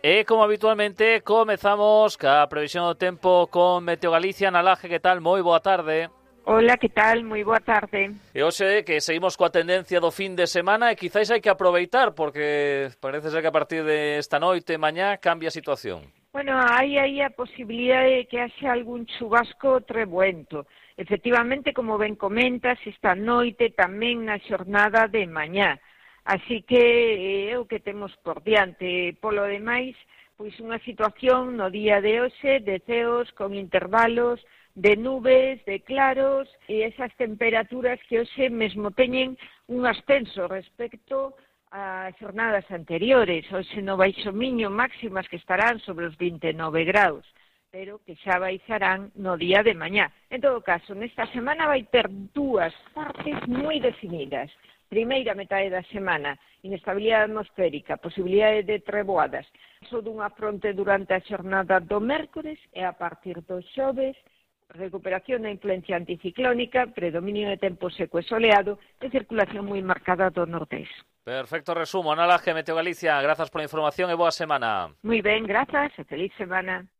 E como habitualmente comezamos ca previsión do tempo con Meteo Galicia. Ana Laje, que tal? Moi boa tarde. Hola, que tal? Moi boa tarde. E hoxe que seguimos coa tendencia do fin de semana e quizáis hai que aproveitar porque parece ser que a partir de esta noite, mañá, cambia a situación. Bueno, hai aí a posibilidade de que haxe algún chubasco trebuento. Efectivamente, como ben comentas, esta noite tamén na xornada de mañá. Así que é o que temos por diante. Polo demais, pois unha situación no día de hoxe de ceos con intervalos de nubes, de claros, e esas temperaturas que hoxe mesmo teñen un ascenso respecto a xornadas anteriores. Hoxe no Baixo Miño máximas que estarán sobre os 29 graus, pero que xa baixarán no día de mañá. En todo caso, nesta semana vai ter dúas partes moi definidas. Primeira metade da semana, inestabilidade atmosférica, posibilidade de treboadas, paso dunha fronte durante a xornada do mércores e a partir do xoves, recuperación da influencia anticiclónica, predominio de tempo seco e soleado e circulación moi marcada do nordés. Perfecto resumo. Ana Laje, Meteo Galicia, grazas pola información e boa semana. Moi ben, grazas e feliz semana.